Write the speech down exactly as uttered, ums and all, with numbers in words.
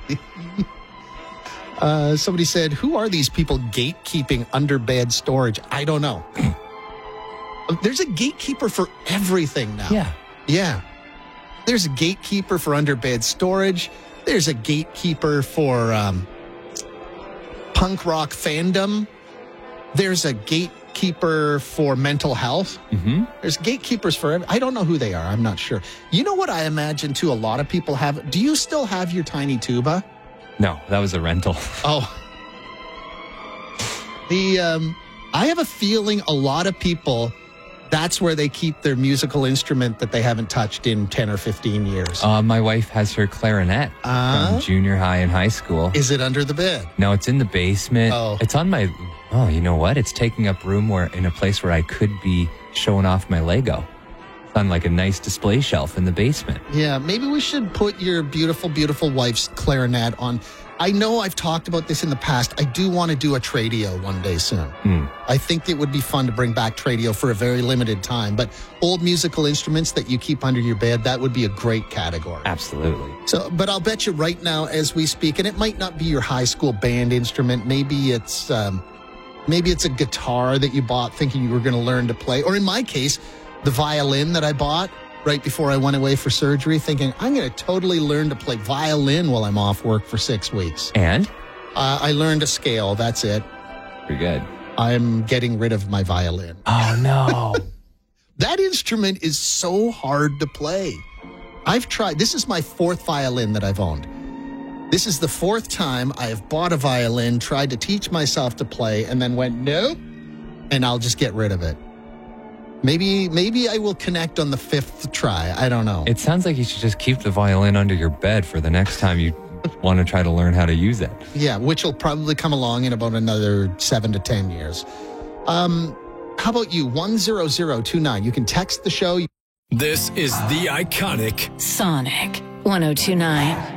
uh, somebody said, who are these people gatekeeping underbed storage? I don't know. There's a gatekeeper for everything now. Yeah. Yeah. There's a gatekeeper for underbed storage. There's a gatekeeper for um, punk rock fandom. There's a gatekeeper for mental health. Mm-hmm. There's gatekeepers for every, I don't know who they are. I'm not sure. You know what I imagine, too, a lot of people have? Do you still have your tiny tuba? No, that was a rental. Oh. The um, I have a feeling a lot of people, that's where they keep their musical instrument that they haven't touched in ten or fifteen years. Uh, my wife has her clarinet Uh? from junior high and high school. Is it under the bed? No, it's in the basement. Oh. It's on my... Oh, you know what? It's taking up room where in a place where I could be showing off my Lego. It's on like a nice display shelf in the basement. Yeah, maybe we should put your beautiful, beautiful wife's clarinet on. I know I've talked about this in the past. I do want to do a Tradio one day soon. Mm. I think it would be fun to bring back Tradio for a very limited time. But old musical instruments that you keep under your bed, that would be a great category. Absolutely. So, but I'll bet you right now as we speak, and it might not be your high school band instrument. Maybe it's um, maybe it's a guitar that you bought thinking you were going to learn to play. Or in my case, the violin that I bought right before I went away for surgery, thinking I'm going to totally learn to play violin while I'm off work for six weeks. And? Uh, I learned a scale. That's it. Pretty good. I'm getting rid of my violin. Oh, no. That instrument is so hard to play. I've tried. This is my fourth violin that I've owned. This is the fourth time I have bought a violin, tried to teach myself to play, and then went, nope, and I'll just get rid of it. Maybe maybe I will connect on the fifth try. I don't know. It sounds like you should just keep the violin under your bed for the next time you want to try to learn how to use it. Yeah, which will probably come along in about another seven to ten years. Um, how about you? one zero zero two nine. You can text the show. This is the iconic Sonic one oh two nine.